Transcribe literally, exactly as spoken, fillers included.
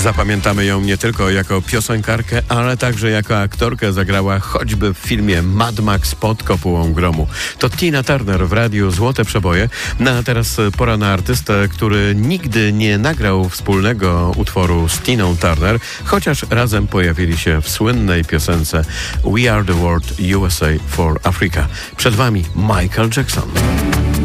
Zapamiętamy ją nie tylko jako piosenkarkę, ale także jako aktorkę. Zagrała choćby w filmie Mad Max pod kopułą gromu. To Tina Turner w radiu Złote Przeboje. No a teraz pora na artystę, który nigdy nie nagrał wspólnego utworu z Tiną Turner, chociaż razem pojawili się w słynnej piosence We Are The World U S A for Africa. Przed wami Michael Jackson.